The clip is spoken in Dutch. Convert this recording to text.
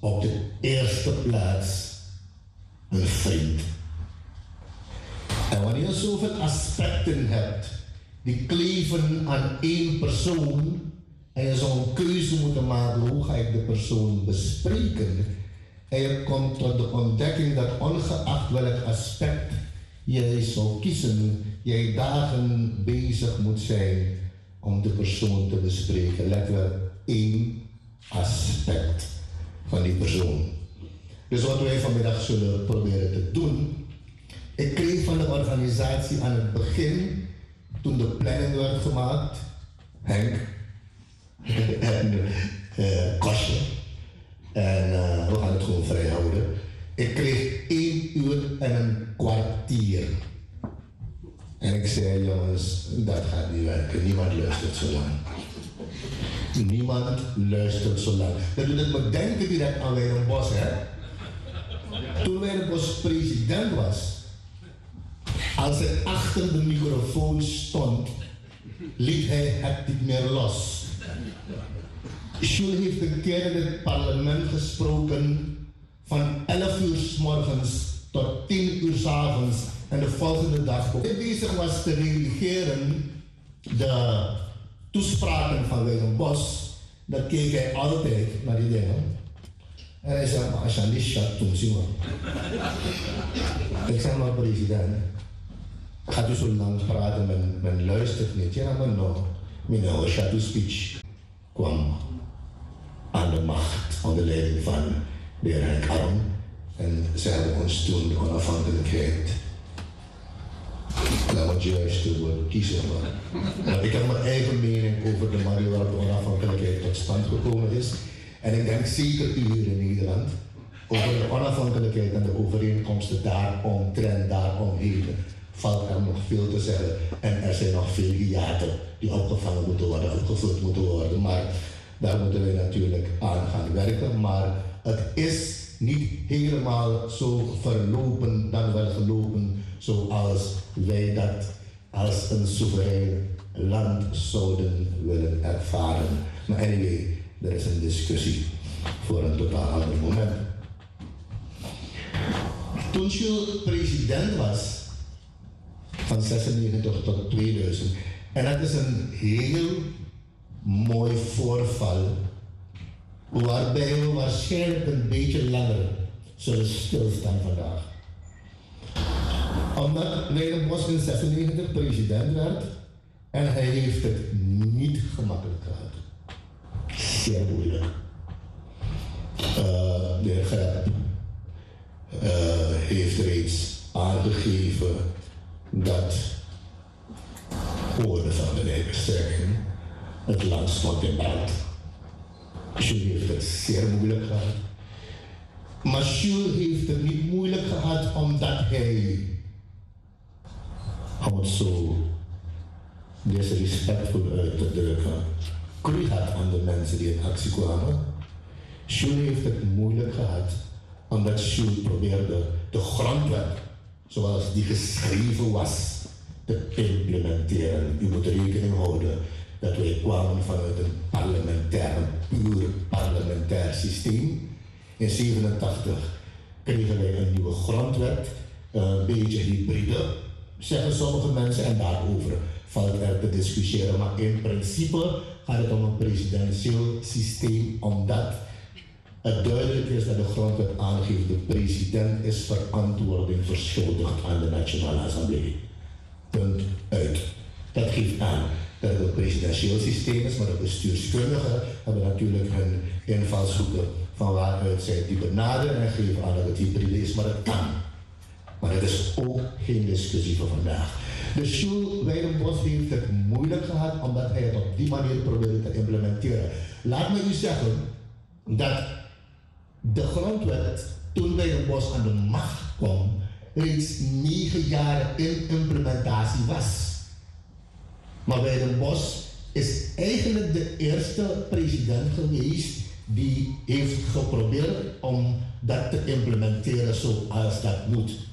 op de eerste plaats een vriend. En wanneer je zoveel aspecten hebt die kleven aan één persoon en je zou een keuze moeten maken, hoe ga ik de persoon bespreken? En je komt tot de ontdekking dat ongeacht welk aspect jij zou kiezen, jij dagen bezig moet zijn om de persoon te bespreken. Let wel, één aspect van die persoon. Dus wat wij vanmiddag zullen proberen te doen. Ik kreeg van de organisatie aan het begin, toen de planning werd gemaakt, Henk en Kostje, en we gaan het gewoon vrij houden. Ik kreeg 1 uur en een kwartier. En ik zei, jongens, dat gaat niet werken. Niemand luistert zo lang. Niemand luistert zo lang. Dat doet het me denken direct aan Wijdenbos, hè. Toen Wijdenbos president was, als hij achter de microfoon stond, liet hij het niet meer los. Jules heeft een keer in het parlement gesproken van 11 uur 's morgens tot 10 uur 's avonds en de volgende dag. Hij bezig was te redigeren de toespraken van Wijdenbos, dan keek hij altijd naar die dingen. En hij zei, maar als je niet chat toen zien we. Ik zei, maar president, gaat u zo lang praten, men luistert niet. Ja, maar no, mijn chat speech kwam aan de macht onder leiding van de heer Henk Arm. En ze hebben ons toen de onafhankelijkheid. Laat me juist het woord kiezen. Maar ik heb mijn eigen mening over de manier waarop de onafhankelijkheid tot stand gekomen is. En ik denk zeker hier in Nederland over de onafhankelijkheid en de overeenkomsten daaromheen valt er nog veel te zeggen. En er zijn nog veel hiaten die opgevangen moeten worden, opgevuld moeten worden. Maar daar moeten wij natuurlijk aan gaan werken. Maar het is niet helemaal zo verlopen, dan wel gelopen, zoals wij dat als een soeverein land zouden willen ervaren. Maar anyway, er is een discussie voor een totaal ander moment. Toen Jules president was, van 96 tot 2000, en dat is een heel mooi voorval, waarbij we waarschijnlijk een beetje langer zullen stilstaan vandaag. Omdat Wijdenbos in 96 president werd en hij heeft het niet gemakkelijk gehad. Zeer moeilijk. De heer Grep heeft reeds aangegeven dat woorden van de lijnverstrekking het land stond in brand. Jules heeft het zeer moeilijk gehad. Maar Jules heeft het niet moeilijk gehad omdat hij, om het zo disrespectvol uit te drukken, kruid had aan de mensen die in actie kwamen. Jules heeft het moeilijk gehad omdat Jules probeerde de grondwet zoals die geschreven was te implementeren. U moet rekening houden dat wij kwamen vanuit een puur parlementair systeem. In 87 kregen wij een nieuwe grondwet, een beetje hybride, zeggen sommige mensen, en daarover valt er te discussiëren. Maar in principe gaat het om een presidentieel systeem, omdat het duidelijk is dat de grondwet aangeeft, de president is verantwoording verschuldigd aan de Nationale Assemblée. Punt uit. Dat geeft aan dat het een presidentieel systeem is, maar de bestuurskundigen hebben natuurlijk hun invalshoeken van waaruit zij die benaderen en geven aan dat het hybride is, maar het kan. Maar dat is ook geen discussie van vandaag. Dus Jules Wijdenbos heeft het moeilijk gehad omdat hij het op die manier probeerde te implementeren. Laat me u zeggen dat de grondwet, toen Wijdenbos aan de macht kwam, reeds 9 jaar in implementatie was. Maar Wijdenbos is eigenlijk de eerste president geweest die heeft geprobeerd om dat te implementeren zoals dat moet.